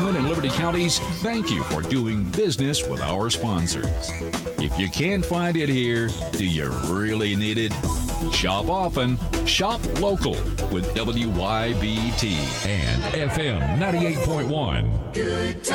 Calhoun and Liberty counties, thank you for doing business with our sponsors. If you can't find it here, do you really need it? Shop often, shop local with WYBT and FM 98.1.